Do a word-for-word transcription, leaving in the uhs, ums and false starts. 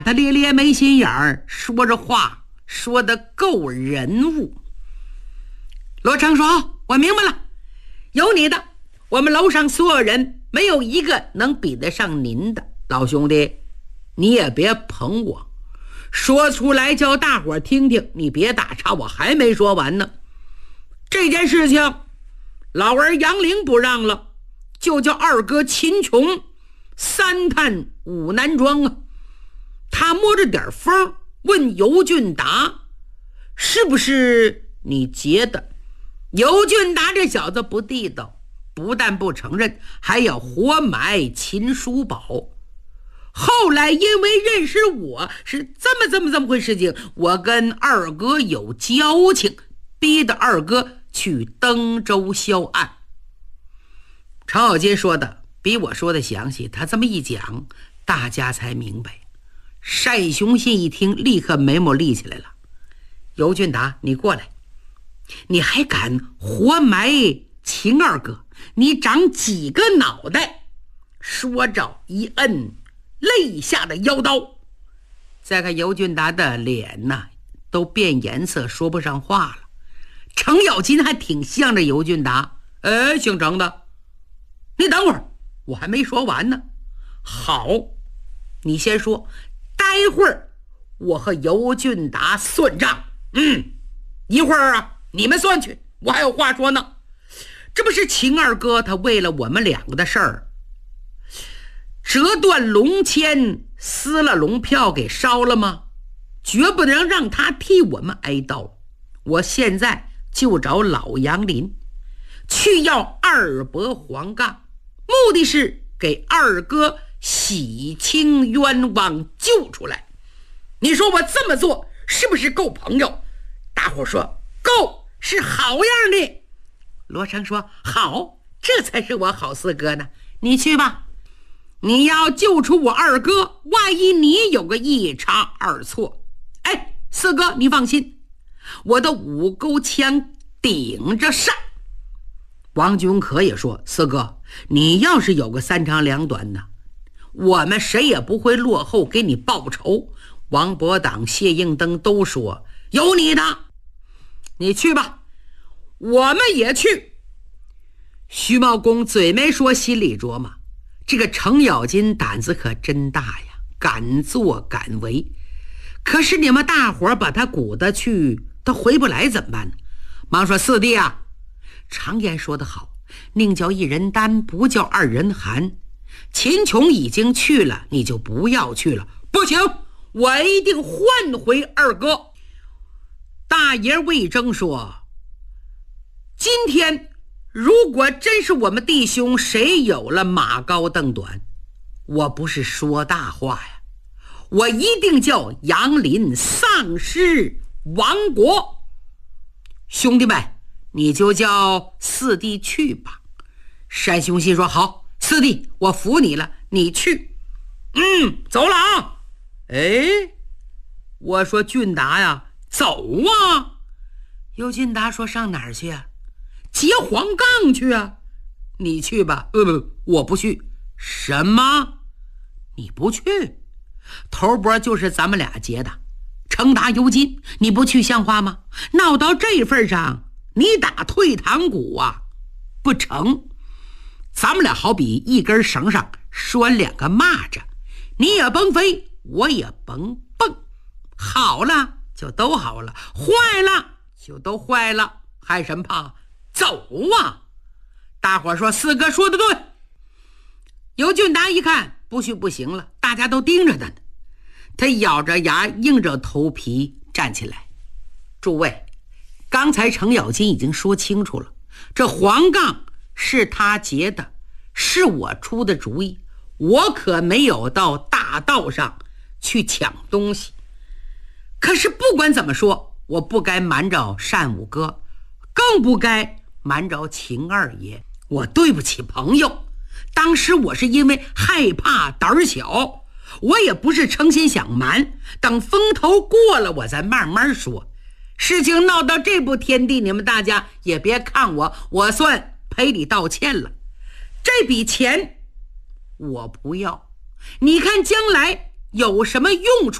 他咧咧没心眼儿，说着话说得够人物。罗成说：“我明白了，有你的，我们楼上所有人没有一个能比得上您的。老兄弟，你也别捧我，说出来叫大伙听听，你别打岔，我还没说完呢。这件事情老儿杨凌不让了，就叫二哥秦琼三探五难庄啊。他摸着点风问尤俊达，是不是你劫的？尤俊达这小子不地道，不但不承认，还要活埋秦叔宝。后来因为认识我是这么这么这么回事情，我跟二哥有交情，逼得二哥去登州销案。”程咬金说的比我说的详细，他这么一讲，大家才明白。单雄信一听，立刻眉毛立起来了。尤俊达，你过来，你还敢活埋秦二哥？你长几个脑袋？说着一摁肋下的腰刀。再看尤俊达的脸呢，都变颜色，说不上话了。程咬金还挺向着尤俊达，哎，姓程的，你等会儿，我还没说完呢。好，你先说，待会儿我和尤俊达算账。嗯，一会儿啊，你们算去，我还有话说呢。这不是秦二哥他为了我们两个的事儿，折断龙签，撕了龙票给烧了吗？绝不能让他替我们挨刀。我现在就找老杨林去要二伯黄杠，目的是给二哥洗清冤枉，救出来。你说我这么做是不是够朋友？大伙说够，是好样的。罗成说好，这才是我好四哥呢。你去吧，你要救出我二哥，万一你有个一差二错，哎，四哥你放心，我的五钩枪顶着上。王君可也说，四哥你要是有个三长两短的，我们谁也不会落后给你报仇。王伯党、谢应登都说有你的，你去吧，我们也去。徐茂公嘴没说，心里琢磨，这个程咬金胆子可真大呀，敢作敢为。可是你们大伙把他鼓得去，他回不来怎么办呢？忙说，四弟啊，常言说得好，宁叫一人担，不叫二人寒。秦琼已经去了，你就不要去了。不行，我一定换回二哥。大爷魏征说，今天如果真是我们弟兄谁有了马高凳短，我不是说大话呀，我一定叫杨林丧失亡国。兄弟们，你就叫四弟去吧。单雄信说，好，四弟我服你了，你去。嗯，走了啊。哎，我说俊达呀，走啊。尤俊达说，上哪儿去啊？劫黄杠去啊。你去吧。呃不，我不去。什么？你不去？头脖就是咱们俩劫的，程达尤金，你不去像话吗？闹到这份上，你打退堂鼓啊？不成，咱们俩好比一根绳上拴两个蚂蚱，你也甭飞，我也甭蹦，好了就都好了，坏了就都坏了，害什么怕？走啊！大伙说，四哥说的对。尤俊达一看不去不行了，大家都盯着他呢，他咬着牙硬着头皮站起来。诸位，刚才程咬金已经说清楚了，这黄杠是他劫的，是我出的主意，我可没有到大道上去抢东西。可是不管怎么说，我不该瞒着单五哥，更不该瞒着秦二爷，我对不起朋友。当时我是因为害怕胆儿小，我也不是诚心想瞒，等风头过了我再慢慢说。事情闹到这步天地，你们大家也别看我，我算赔礼道歉了。这笔钱我不要，你看将来有什么用处？